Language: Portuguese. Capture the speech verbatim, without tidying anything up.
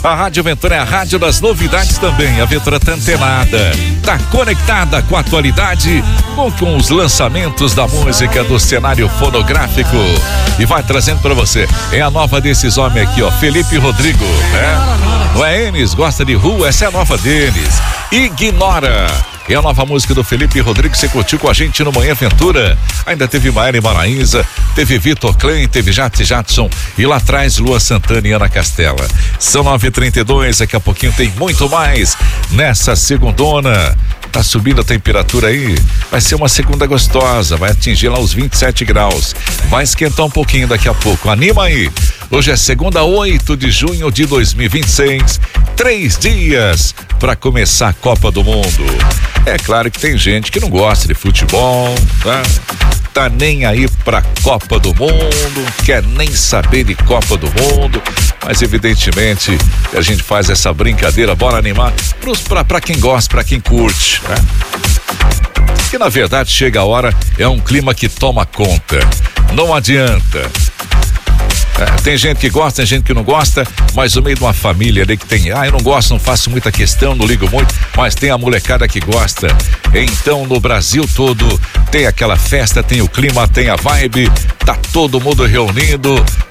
A Rádio Ventura é a rádio das novidades também. A Ventura tá antenada, tá conectada com a atualidade, com, com os lançamentos da música do cenário fonográfico e vai trazendo pra você. É a nova desses homens aqui, ó, Felipe Rodrigo, né? Não é Enes, gosta de rua, essa é a nova deles. Ignora. É a nova música do Felipe Rodrigo, você curtiu com a gente no Manhã Ventura. Ainda teve Maíra Maraíza, teve Vitor Klein, teve Jatsi Jadson e lá atrás Lua Santana e Ana Castela. São nove e trinta e dois, daqui a pouquinho tem muito mais nessa segundona. Tá subindo a temperatura aí, vai ser uma segunda gostosa, vai atingir lá os vinte e sete graus. Vai esquentar um pouquinho daqui a pouco, anima aí. Hoje é segunda, oito de junho de dois mil e vinte e seis, três dias para começar a Copa do Mundo. É claro que tem gente que não gosta de futebol, tá? Tá nem aí pra Copa do Mundo, quer nem saber de Copa do Mundo, mas evidentemente a gente faz essa brincadeira, bora animar pros, pra, pra quem gosta, pra quem curte, né? Que na verdade chega a hora, é um clima que toma conta, não adianta. É, tem gente que gosta, tem gente que não gosta, mas no meio de uma família ali que tem, ah, eu não gosto, não faço muita questão, não ligo muito, mas tem a molecada que gosta. Então no Brasil todo tem aquela festa, tem o clima, tem a vibe, tá todo mundo reunido